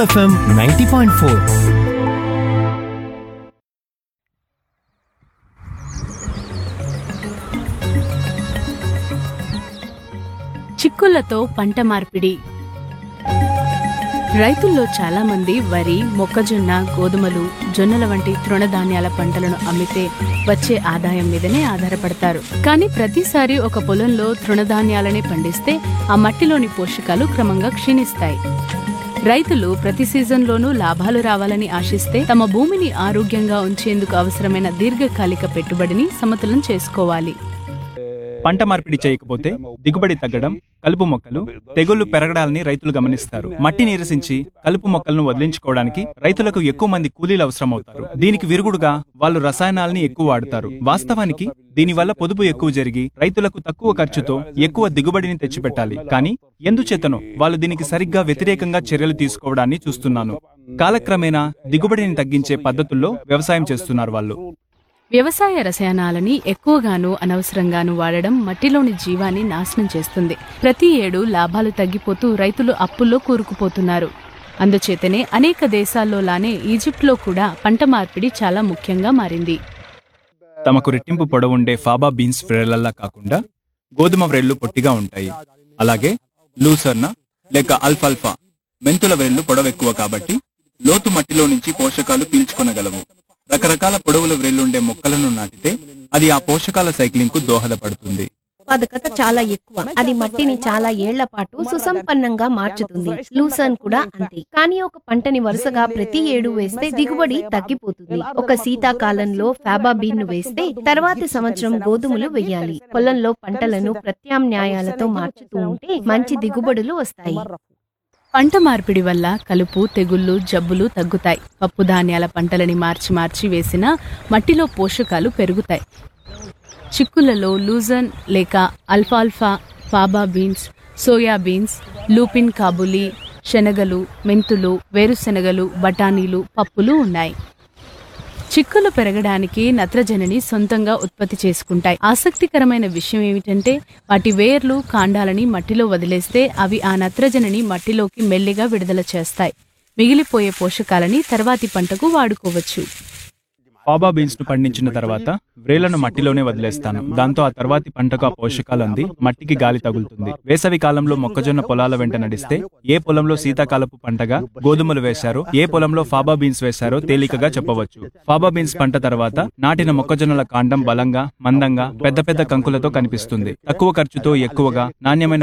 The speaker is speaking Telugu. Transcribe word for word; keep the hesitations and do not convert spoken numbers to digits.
FM ninety point four. చిక్కుళ్లతో పంట మార్పిడి. రైతుల్లో చాలా మంది వరి, మొక్కజొన్న, గోధుమలు, జొన్నల వంటి తృణధాన్యాల పంటలను అమ్మితే వచ్చే ఆదాయం మీదనే ఆధారపడతారు. కానీ ప్రతిసారి ఒక పొలంలో తృణధాన్యాలనే పండిస్తే ఆ మట్టిలోని పోషకాలు క్రమంగా క్షీణిస్తాయి. రైతులు ప్రతి సీజన్లోనూ లాభాలు రావాలని ఆశిస్తే తమ భూమిని ఆరోగ్యంగా ఉంచేందుకు అవసరమైన దీర్ఘకాలిక పెట్టుబడిని సమతులం చేసుకోవాలి. పంట మార్పిడి చేయకపోతే దిగుబడి తగ్గడం, కలుపు మొక్కలు, తెగుళ్లు పెరగడాలని రైతులు గమనిస్తారు. మట్టి నీరసించి కలుపు మొక్కలను వదిలించుకోవడానికి రైతులకు ఎక్కువ మంది కూలీలు అవసరమవుతారు. దీనికి విరుగుడుగా వాళ్ళు రసాయనాలని ఎక్కువ వాడతారు. వాస్తవానికి దీనివల్ల పొదుపు ఎక్కువ జరిగి రైతులకు తక్కువ ఖర్చుతో ఎక్కువ దిగుబడిని తెచ్చిపెట్టాలి. కానీ ఎందుచేతనో వాళ్ళు దీనికి సరిగ్గా వ్యతిరేకంగా చర్యలు తీసుకోవడాన్ని చూస్తున్నాను. కాలక్రమేణా దిగుబడిని తగ్గించే పద్ధతుల్లో వ్యవసాయం చేస్తున్నారు వాళ్ళు. వ్యవసాయ రసాయనాలని ఎక్కువగాను అనవసరంగాను వాడడం మట్టిలోని జీవాన్ని నాశనం చేస్తుంది. ప్రతి ఏడు లాభాలు తగ్గిపోతూ రైతులు అప్పుల్లో కూరుకుపోతున్నారు. అందుచేతనే అనేక దేశాల్లోలానే ఈజిప్ట్లో కూడా పంట మార్పిడి చాలా ముఖ్యంగా మారింది. తమకు రెట్టింపు పొడవుండే ఫాబా బీన్స్ వ్రేళ్లలా కాకుండా గోధుమ వ్రేళ్లు పొట్టిగా ఉంటాయి. అలాగే లూసర్నా లేక అల్ఫాల్ఫా మెంతుల వ్రేళ్లు పొడవెక్కువ కాబట్టి లోతు మట్టిలో నుంచి పోషకాలు పీల్చుకొనగలవు. రకరకాల పొడవుల వ్రేళ్లుండే మొక్కలను నాటితే అది ఆ పోషకాల సైక్లింగ్ కు దోహదపడుతుంది. ఉత్పాదకత చాలా ఎక్కువ. అది మట్టిని చాలా ఏళ్ల పాటు సుసంపన్నంగా మార్చుతుంది. లూసర్న్ కూడా అంతే. కానీ ఒక పంటని వరుసగా ప్రతి ఏడు వేస్తే దిగుబడి తగ్గిపోతుంది. ఒక శీతాకాలంలో ఫాబా బీన్ ను వేస్తే తర్వాతి సంవత్సరం గోధుమలు వేయాలి. పొలంలో పంటలను ప్రత్యామ్నాయాలతో మార్చుతూ ఉంటే మంచి దిగుబడులు వస్తాయి. పంట మార్పిడి వల్ల కలుపు, తెగుళ్లు, జబ్బులు తగ్గుతాయి. పప్పు ధాన్యాల పంటలని మార్చి మార్చి వేసినా మట్టిలో పోషకాలు పెరుగుతాయి. చిక్కులలో లూజన్ లేక అల్ఫాల్ఫా, faba beans, soya beans, Lupin కాబులి, శనగలు, మెంతులు, వేరుశెనగలు, బఠానీలు, పప్పులు ఉన్నాయి. చిక్కులు పెరగడానికి నత్రజనిని సొంతంగా ఉత్పత్తి చేసుకుంటాయి. ఆసక్తికరమైన విషయం ఏమిటంటే వాటి వేర్లు, కాండాలని మట్టిలో వదిలేస్తే అవి ఆ నత్రజనిని మట్టిలోకి మెల్లిగా విడుదల చేస్తాయి. మిగిలిపోయే పోషకాలని తర్వాతి పంటకు వాడుకోవచ్చు. ఫాబా బీన్స్ ను పండించిన తర్వాత వ్రేళ్లను మట్టిలోనే వదిలేస్తాను. దాంతో ఆ తర్వాతి పంటకు ఆ పోషకాలు అంది మట్టికి గాలి తగులుతుంది. వేసవి కాలంలో మొక్కజొన్న పొలాల వెంట నడిస్తే ఏ పొలంలో శీతాకాలపు పంటగా గోధుమలు వేశారో, ఏ పొలంలో ఫాబా బీన్స్ వేశారో తేలికగా చెప్పవచ్చు. ఫాబా బీన్స్ పంట తర్వాత నాటిన మొక్కజొన్నల కాండం బలంగా, మందంగా, పెద్ద పెద్ద కంకులతో కనిపిస్తుంది. తక్కువ ఖర్చుతో ఎక్కువగా నాణ్యమైన